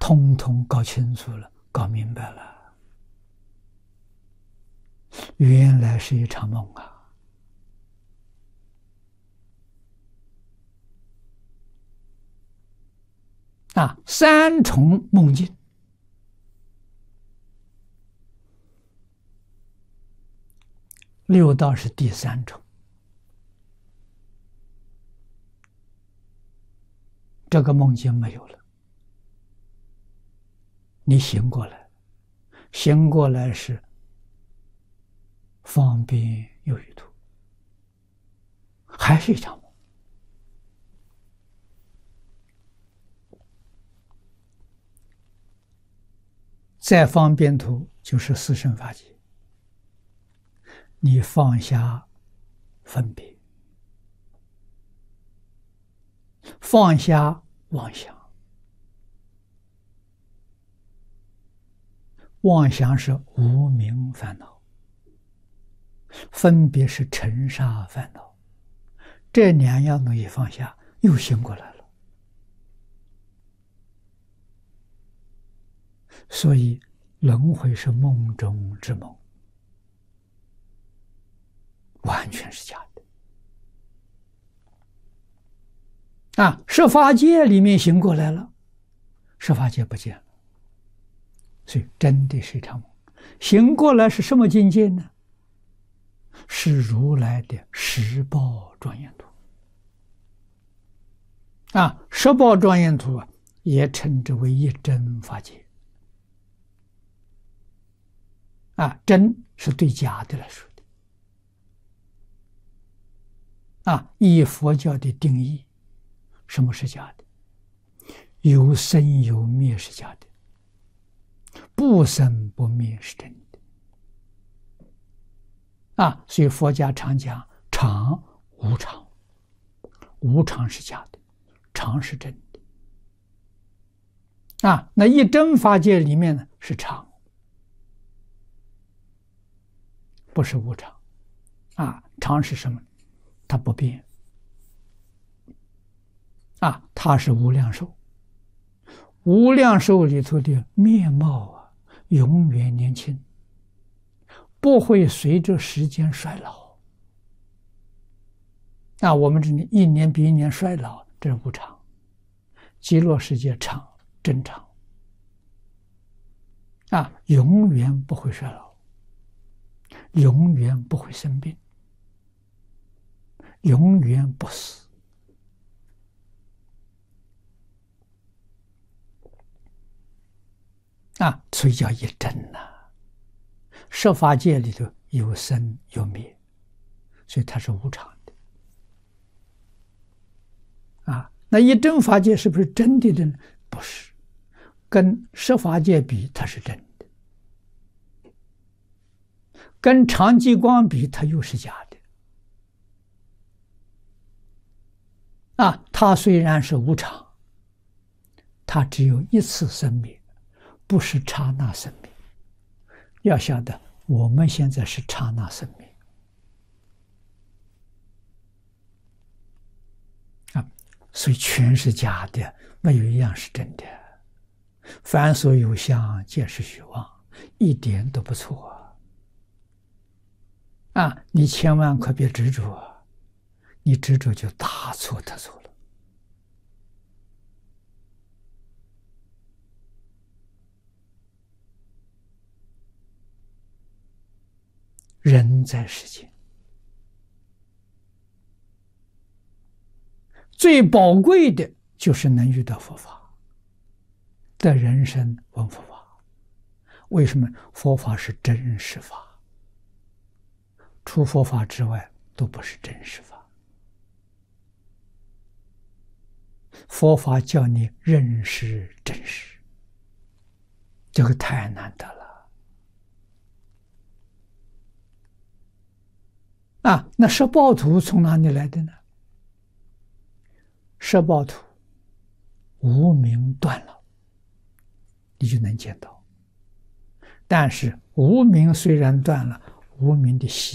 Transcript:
通通搞清楚了，搞明白了，原来是一场梦三重梦境，六道是第三重。这个梦境没有了，你醒过来，醒过来是方便有余土，还是一场梦。再方便土就是四圣法界，你放下分别，放下妄想，妄想是无明烦恼，分别是尘沙烦恼，这两样东西放下，又醒过来了。所以轮回是梦中之梦，完全是假的。十法界里面醒过来了，十法界不见了，所以真的是一场梦。醒过来是什么境界呢？是如来的十报庄严图。十报庄严图也称之为一真法界。真是对假的来说的。以佛教的定义，什么是假的？有生有灭是假的，不生不灭是真的。所以佛家常讲常无常，无常是假的，常是真的。那一真法界里面呢是常，不是无常。常是什么？它不变。它是无量寿，无量寿里头的面貌永远年轻，不会随着时间衰老。我们这里一年比一年衰老，这是无常。极乐世界常，真常。永远不会衰老，永远不会生病，永远不死。所以叫一真十法界里头有生有灭，所以它是无常的。那一真法界是不是真的呢？不是，跟十法界比，它是真的；跟常寂光比，它又是假的。它虽然是无常，它只有一次生灭，不是刹那生灭。要晓得，我们现在是刹那生灭。所以全是假的，没有一样是真的。凡所有相，皆是虚妄，一点都不错。你千万可别执着，你执着就大错特错了。人在世间，最宝贵的就是能遇到佛法，得人生闻佛法。为什么？佛法是真实法，除佛法之外都不是真实法。佛法叫你认识真实，这个太难得了。那十报图从哪里来的呢？十报图无明断了，你就能见到。但是无明虽然断了，无明的习